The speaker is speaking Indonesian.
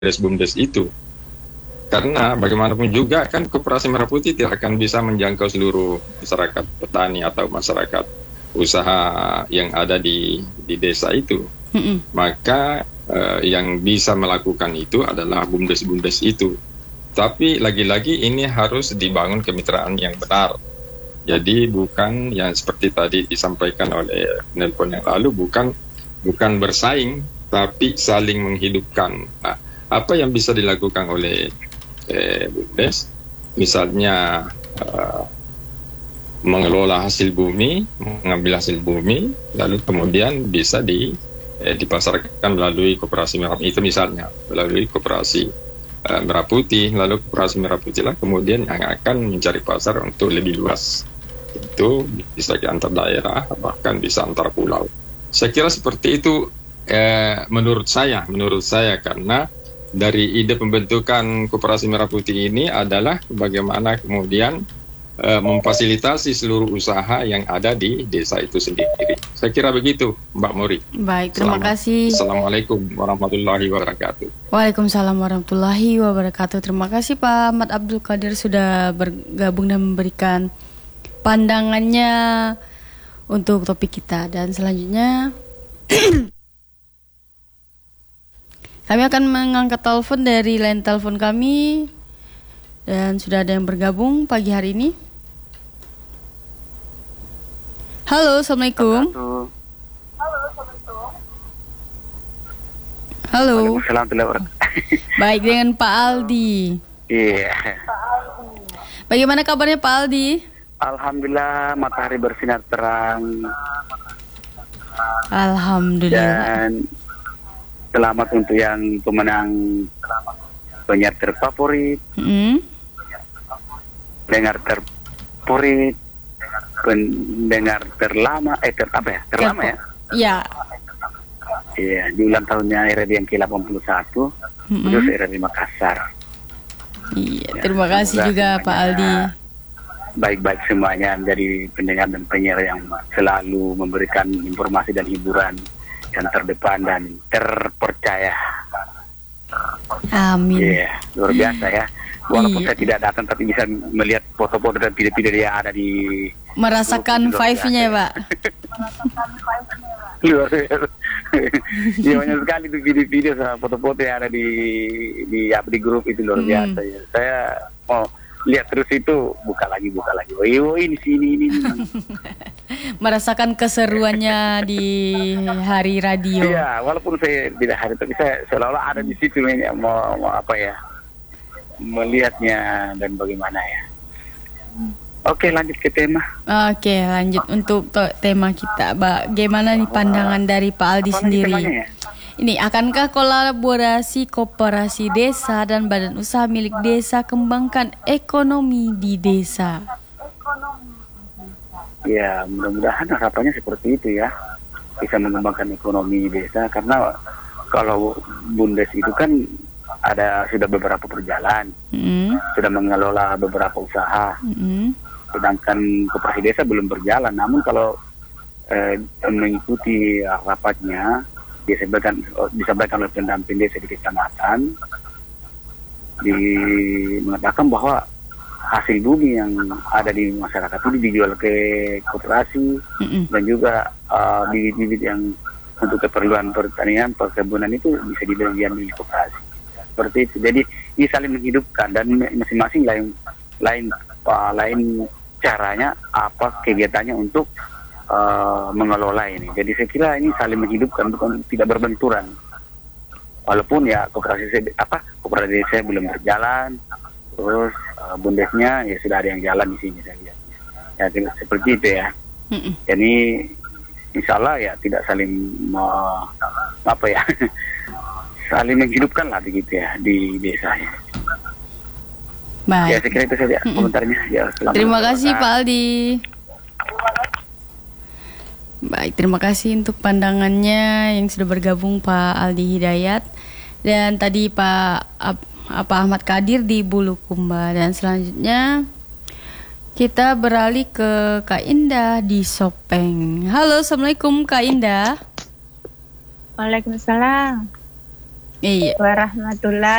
BUMDes itu. Karena bagaimanapun juga kan Koperasi Merah Putih tidak akan bisa menjangkau seluruh masyarakat petani atau masyarakat usaha yang ada di desa itu. Maka yang bisa melakukan itu adalah BUMDes itu. Tapi lagi-lagi ini harus dibangun kemitraan yang benar. Jadi bukan yang seperti tadi disampaikan oleh penelpon yang lalu, bukan bersaing, tapi saling menghidupkan. Nah, apa yang bisa dilakukan oleh BUMDes, misalnya mengelola hasil bumi, mengambil hasil bumi, lalu kemudian bisa dipasarkan melalui Koperasi Merah Putih, itu misalnya melalui Koperasi Merah Putih, lalu Koperasi Merah Putih lah kemudian yang akan mencari pasar untuk lebih luas. Itu bisa antar daerah, bahkan bisa antar pulau. Saya kira seperti itu menurut saya karena dari ide pembentukan Koperasi Merah Putih ini adalah bagaimana kemudian memfasilitasi seluruh usaha yang ada di desa itu sendiri. Saya kira begitu, Mbak Mori. Baik, terima kasih. Assalamualaikum warahmatullahi wabarakatuh. Waalaikumsalam warahmatullahi wabarakatuh. Terima kasih Pak Ahmad Abdul Qadir sudah bergabung dan memberikan pandangannya untuk topik kita. Dan selanjutnya kami akan mengangkat telepon dari line telepon kami. Dan sudah ada yang bergabung pagi hari ini. Halo, Assalamualaikum. Halo. Baik, dengan Pak Aldi. Iya. Bagaimana kabarnya Pak Aldi? Alhamdulillah, matahari bersinar terang. Alhamdulillah. Dan selamat untuk yang pemenang penyiar terfavorit, pendengar terfavorit, pendengar terlama, terlama ya? Iya. Iya, di ulang tahunnya RRI yang ke-81, terus RRI Makassar. Iya, terima kasih juga Pak Aldi. Baik-baik semuanya menjadi pendengar dan penyiar yang selalu memberikan informasi dan hiburan yang terdepan dan terpercaya. Amin. Iya, luar biasa ya. Walaupun saya tidak datang tapi bisa melihat foto-foto dan video-video yang ada di merasakan vibe-nya ya, Pak. Luar biasa. Ya, banyak sekali tuh video-video sama foto-foto yang ada di grup itu, luar biasa ya. Saya mau lihat terus itu, buka lagi. Oh, ini sini. Merasakan keseruannya di hari radio. Iya, walaupun saya tidak hari, tapi saya seolah-olah ada di situ ini, mau apa ya, melihatnya dan bagaimana ya. Oke, lanjut ke tema. Oke, lanjut untuk tema kita. Bagaimana nih pandangan dari Pak Aldi sendiri? Ya? Ini, akankah kolaborasi koperasi desa dan badan usaha milik desa kembangkan ekonomi di desa? Ya, mudah-mudahan harapannya seperti itu ya. Bisa mengembangkan ekonomi desa, karena kalau BUMDes itu kan sudah beberapa berjalan, sudah mengelola beberapa usaha, sedangkan koperasi desa belum berjalan. Namun kalau mengikuti rapatnya disampaikan oleh pendamping desa di kecamatan, mengatakan bahwa hasil bumi yang ada di masyarakat ini dijual ke koperasi, dan juga bibit-bibit yang untuk keperluan pertanian, perkebunan itu bisa dibeli di koperasi. Seperti itu. Jadi ini saling menghidupkan, dan masing-masing lain caranya, apa kegiatannya untuk mengelola ini. Jadi saya kira ini saling menghidupkan, bukan tidak berbenturan. Walaupun ya koperasi desa belum berjalan, terus BUMDesnya ya sudah ada yang jalan di sini saja. Ya seperti itu ya. Jadi insya Allah ya tidak saling saling menghidupkan lah begitu ya di desanya. Baik. Ya saya kira itu saja komentarnya. Ya, terima kasih Pak Aldi. Baik, terima kasih untuk pandangannya yang sudah bergabung Pak Aldi Hidayat, dan tadi Pak Ahmad Qadir di Bulukumba. Dan selanjutnya kita beralih ke Kak Indah di Sopeng. Halo, Assalamualaikum Kak Indah. Waalaikumsalam. Iya. warahmatullahi